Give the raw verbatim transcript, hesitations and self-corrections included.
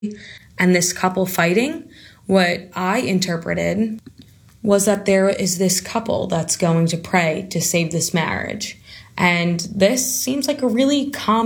and this couple fighting, what I interpreted was that there is this couple that's going to pray to save this marriage. And this seems like a really common